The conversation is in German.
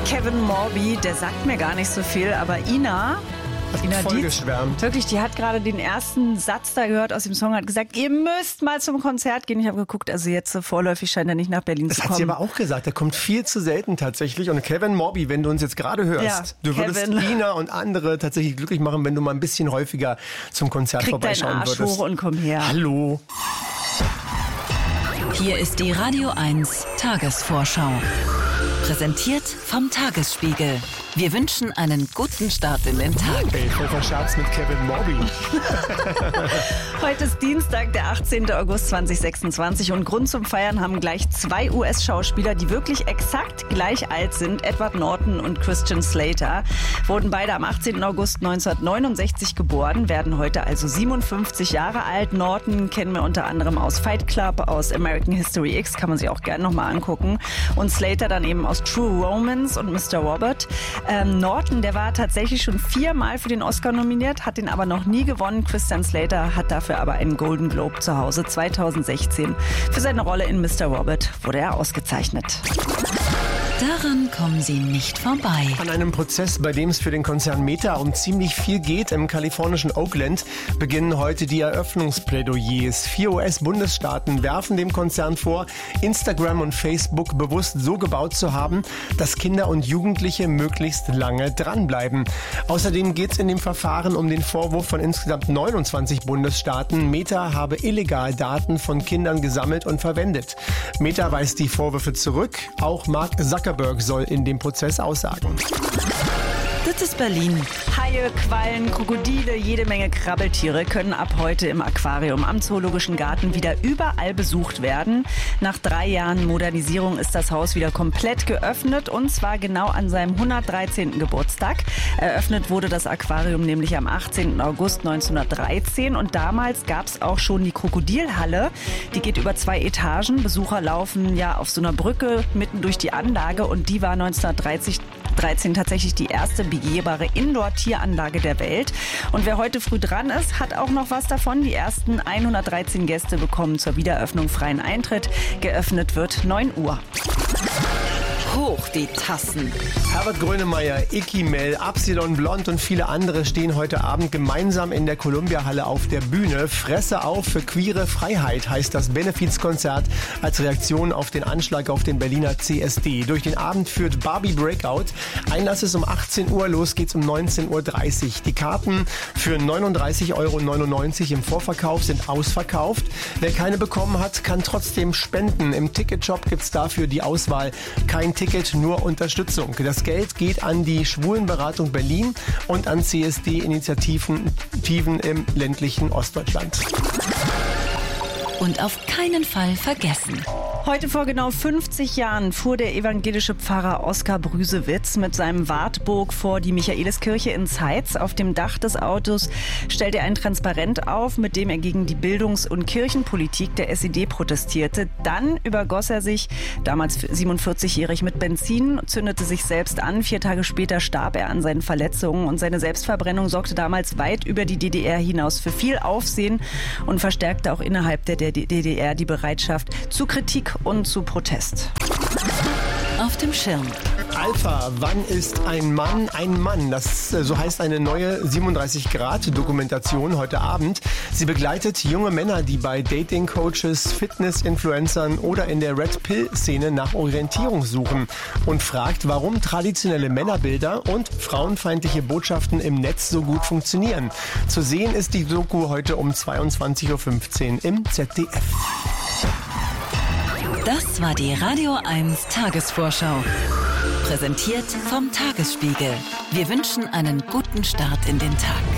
Kevin Morby, der sagt mir gar nicht so viel, aber Ina voll geschwärmt. Wirklich, die hat gerade den ersten Satz da gehört aus dem Song, hat gesagt, ihr müsst mal zum Konzert gehen. Ich habe geguckt, also jetzt vorläufig scheint er nicht nach Berlin zu kommen. Das hat sie aber auch gesagt, der kommt viel zu selten tatsächlich. Und Kevin Morby, wenn du uns jetzt gerade hörst, du würdest Ina und andere tatsächlich glücklich machen, wenn du mal ein bisschen häufiger zum Konzert vorbeischauen würdest. Krieg deinen Arsch hoch und komm her. Hallo. Hier ist die Radio 1 Tagesvorschau. Präsentiert vom Tagesspiegel. Wir wünschen einen guten Start in den Tag. Ey, voll verscherzt mit Kevin Morby. Heute ist Dienstag, der 18. August 2026 und Grund zum Feiern haben gleich 2 US-Schauspieler, die wirklich exakt gleich alt sind. Edward Norton und Christian Slater wurden beide am 18. August 1969 geboren, werden heute also 57 Jahre alt. Norton kennen wir unter anderem aus Fight Club, aus American History X, kann man sich auch gerne nochmal angucken. Und Slater dann eben aus True Romance und Mr. Robert. Norton, der war tatsächlich schon 4-mal für den Oscar nominiert, hat den aber noch nie gewonnen. Christian Slater hat dafür aber einen Golden Globe zu Hause. 2016 für seine Rolle in Mr. Robert wurde er ausgezeichnet. Daran kommen Sie nicht vorbei. An einem Prozess, bei dem es für den Konzern Meta um ziemlich viel geht, im kalifornischen Oakland, beginnen heute die Eröffnungsplädoyers. 4 US-Bundesstaaten werfen dem Konzern vor, Instagram und Facebook bewusst so gebaut zu haben, dass Kinder und Jugendliche möglichst lange dranbleiben. Außerdem geht es in dem Verfahren um den Vorwurf von insgesamt 29 Bundesstaaten, Meta habe illegal Daten von Kindern gesammelt und verwendet. Meta weist die Vorwürfe zurück. Auch Mark Zuckerberg soll in dem Prozess aussagen. Das ist Berlin. Haie, Quallen, Krokodile, jede Menge Krabbeltiere können ab heute im Aquarium am Zoologischen Garten wieder überall besucht werden. Nach 3 Jahren Modernisierung ist das Haus wieder komplett geöffnet und zwar genau an seinem 113. Geburtstag. Eröffnet wurde das Aquarium nämlich am 18. August 1913 und damals gab es auch schon die Krokodilhalle. Die geht über 2 Etagen. Besucher laufen ja auf so einer Brücke mitten durch die Anlage und die war 1913 tatsächlich die erste begehbare Indoor-Tieranlage der Welt. Und wer heute früh dran ist, hat auch noch was davon. Die ersten 113 Gäste bekommen zur Wiedereröffnung freien Eintritt. Geöffnet wird 9 Uhr. Hoch die Tassen. Herbert Grönemeyer, Icky Mel, Absilon Blond und viele andere stehen heute Abend gemeinsam in der Columbia-Halle auf der Bühne. Fresse auf für queere Freiheit heißt das Benefizkonzert als Reaktion auf den Anschlag auf den Berliner CSD. Durch den Abend führt Barbie Breakout. Einlass ist um 18 Uhr, los geht's um 19.30 Uhr. Die Karten für 39,99 € im Vorverkauf sind ausverkauft. Wer keine bekommen hat, kann trotzdem spenden. Im Ticketshop gibt's dafür die Auswahl kein Ticket, nur Unterstützung. Das Geld geht an die Schwulenberatung Berlin und an CSD-Initiativen im ländlichen Ostdeutschland. Und auf keinen Fall vergessen. Heute vor genau 50 Jahren fuhr der evangelische Pfarrer Oskar Brüsewitz mit seinem Wartburg vor die Michaeliskirche in Zeitz. Auf dem Dach des Autos stellte er ein Transparent auf, mit dem er gegen die Bildungs- und Kirchenpolitik der SED protestierte. Dann übergoss er sich, damals 47-jährig, mit Benzin, zündete sich selbst an. 4 Tage später starb er an seinen Verletzungen und seine Selbstverbrennung sorgte damals weit über die DDR hinaus für viel Aufsehen und verstärkte auch innerhalb der DDR die Bereitschaft zu Kritik und zu Protest. Auf dem Schirm. Alpha, wann ist ein Mann ein Mann? Das so heißt eine neue 37-Grad-Dokumentation heute Abend. Sie begleitet junge Männer, die bei Dating-Coaches, Fitness-Influencern oder in der Red-Pill-Szene nach Orientierung suchen und fragt, warum traditionelle Männerbilder und frauenfeindliche Botschaften im Netz so gut funktionieren. Zu sehen ist die Doku heute um 22.15 Uhr im ZDF. Das war die Radio 1 Tagesvorschau. Präsentiert vom Tagesspiegel. Wir wünschen einen guten Start in den Tag.